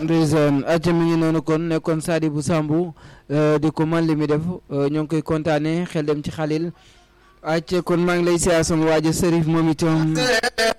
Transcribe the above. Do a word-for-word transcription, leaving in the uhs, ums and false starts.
ndeysaan acca mi ngi noonu kon nekkoon Sadibou Sambou di ko man li mi def ñoo ngi koy kontaane xel dem ci Xalil acca kon maa ngi lay siyaar sama waaja Serif moom itam